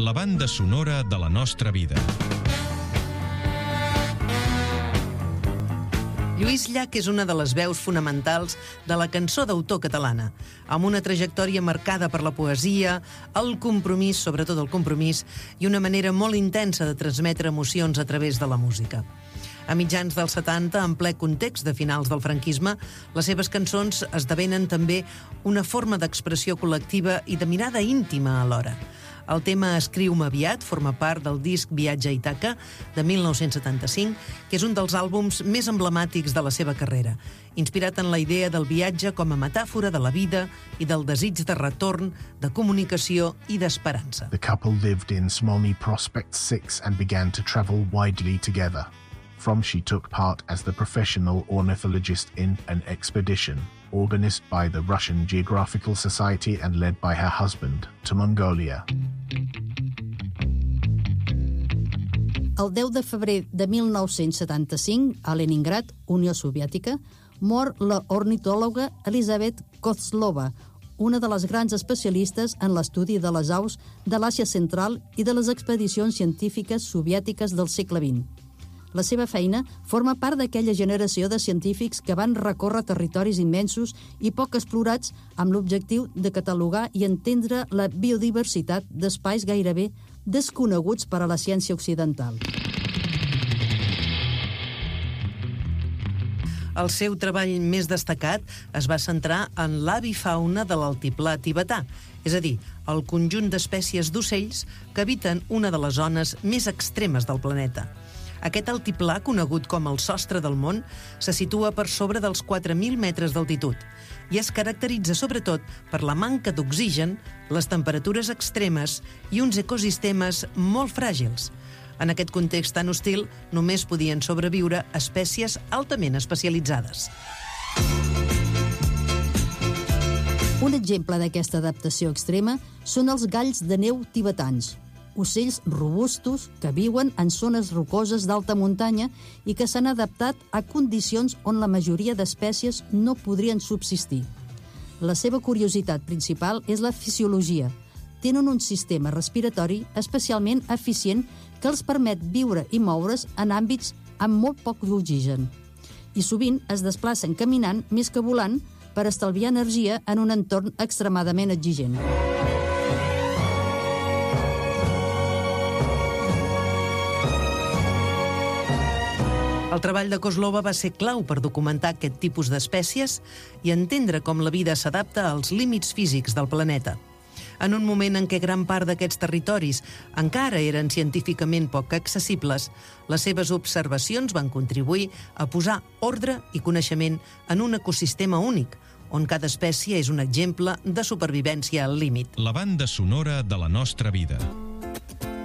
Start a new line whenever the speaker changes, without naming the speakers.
La banda sonora de la nostra vida.
Lluís Llach és una de les veus fonamentals de la cançó d'autor catalana, amb una trajectòria marcada per la poesia, el compromís, sobretot el compromís, i una manera molt intensa de transmetre emocions a través de la música. A mitjans dels 70, en ple context de finals del franquisme, les seves cançons esdevenen també una forma d'expressió col·lectiva i de mirada íntima alhora. El tema Escriu-me aviat forma part del disc Viatge a Ítaca, de 1975, que és un dels àlbums més emblemàtics de la seva carrera, inspirat en la idea del viatge com a metàfora de la vida i del desig de retorn, de comunicació i d'esperança.
The couple lived in Smolny Prospect 6 and began to travel widely together. From she took part as the professional ornithologist in an expedition organized by the Russian Geographical Society and led by her husband to Mongolia.
El 10 de febrer de 1975, a Leningrad, Unió Soviètica, mor la ornitòloga Elisabet Kozlova, una de les grans especialistes en l'estudi de les aus de l'Àsia Central i de les expedicions científiques soviètiques del segle XX. La seva feina forma part d'aquella generació de científics que van recórrer territoris immensos i poc explorats amb l'objectiu de catalogar i entendre la biodiversitat d'espais gairebé desconeguts per a la ciència occidental.
El seu treball més destacat es va centrar en l'avifauna de l'altiplà tibetà, és a dir, el conjunt d'espècies d'ocells que habiten una de les zones més extremes del planeta. Aquest altiplà, conegut com el sostre del món, se situa per sobre dels 4.000 metres d'altitud i es caracteritza sobretot per la manca d'oxigen, les temperatures extremes i uns ecosistemes molt fràgils. En aquest context tan hostil, només podien sobreviure espècies altament especialitzades.
Un exemple d'aquesta adaptació extrema són els galls de neu tibetans, ocells robustos que viuen en zones rocoses d'alta muntanya i que s'han adaptat a condicions on la majoria d'espècies no podrien subsistir. La seva curiositat principal és la fisiologia. Tenen un sistema respiratori especialment eficient que els permet viure i moure's en àmbits amb molt poc d'oxigen. I sovint es desplacen caminant més que volant per estalviar energia en un entorn extremadament exigent.
El treball de Kozlova va ser clau per documentar aquest tipus d'espècies i entendre com la vida s'adapta als límits físics del planeta. En un moment en què gran part d'aquests territoris encara eren científicament poc accessibles, les seves observacions van contribuir a posar ordre i coneixement en un ecosistema únic, on cada espècie és un exemple de supervivència al límit.
La banda sonora de la nostra vida.